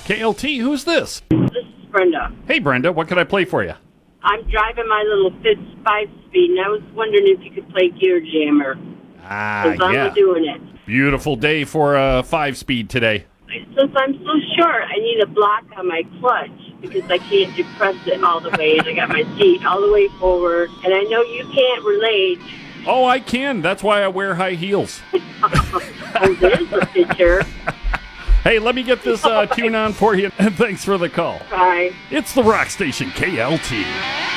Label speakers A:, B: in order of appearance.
A: KLT, who's this?
B: This is Brenda.
A: Hey, Brenda, what can I play for you?
B: I'm driving my little Fitz 5-speed, and I was wondering if you could play Gear Jammer. Because I'm doing it.
A: Beautiful day for a 5-speed today.
B: Since I'm so short, I need a block on my clutch because I can't depress it all the way, and I got my seat all the way forward, and I know you can't relate.
A: Oh, I can. That's why I wear high heels.
B: Oh, there's a picture.
A: Hey, let me get this tune on for you, and thanks for the call.
B: Bye.
A: It's the Rock Station, KLT.